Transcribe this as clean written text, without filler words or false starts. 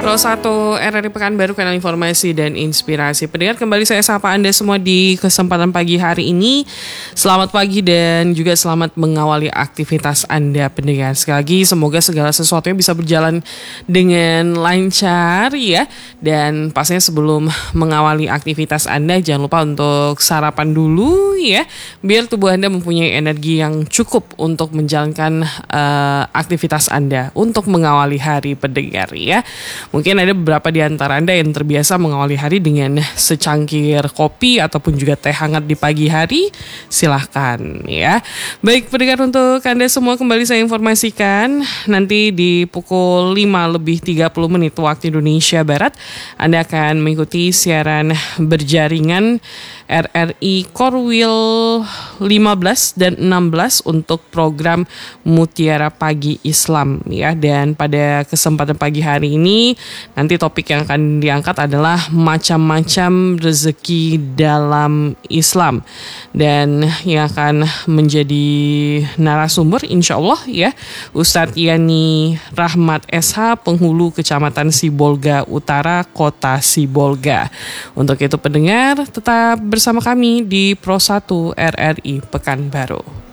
Pro 1 RRI Pekanbaru, kanal informasi dan inspirasi. Pendengar, kembali saya sapa Anda semua di kesempatan pagi hari ini. Selamat pagi dan juga selamat mengawali aktivitas Anda, pendengar. Sekali lagi semoga segala sesuatunya bisa berjalan dengan lancar ya. Dan pastinya sebelum mengawali aktivitas Anda, jangan lupa untuk sarapan dulu ya, biar tubuh Anda mempunyai energi yang cukup untuk menjalankan aktivitas Anda untuk mengawali hari, pendengar ya. Mungkin ada beberapa di antara Anda yang terbiasa mengawali hari dengan secangkir kopi ataupun juga teh hangat di pagi hari. Silahkan ya. Baik pendengar, untuk Anda semua kembali saya informasikan, nanti di pukul 5:30 waktu Indonesia Barat Anda akan mengikuti siaran berjaringan RRI Korwil 15 dan 16 untuk program Mutiara Pagi Islam ya. Dan pada kesempatan pagi hari ini nanti topik yang akan diangkat adalah macam-macam rezeki dalam Islam, dan yang akan menjadi narasumber insya Allah ya Ustadz Yani Rahmat SH, penghulu Kecamatan Sibolga Utara, Kota Sibolga. Untuk itu pendengar, tetap bersama kami di Pro 1 RRI Pekanbaru.